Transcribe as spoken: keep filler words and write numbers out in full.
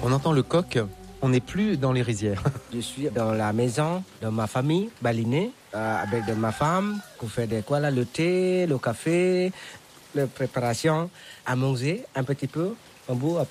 On entend le coq, on n'est plus dans les rizières. Je suis dans la maison de ma famille, balinée, euh, avec de ma femme, qui fait des quoi là, le thé, le café, la préparation, à manger un petit peu, un bout,